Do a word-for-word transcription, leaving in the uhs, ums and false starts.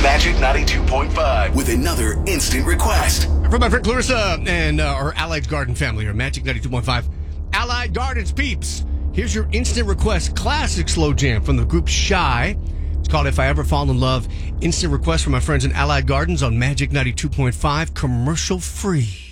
Magic ninety-two point five with another instant request. From my friend Clarissa and uh, our Allied Garden family, or Magic ninety-two point five. Allied Gardens peeps, here's your instant request classic slow jam from the group Shy. It's called If I Ever Fall in Love. Instant request from my friends in Allied Gardens on Magic ninety-two point five, commercial free.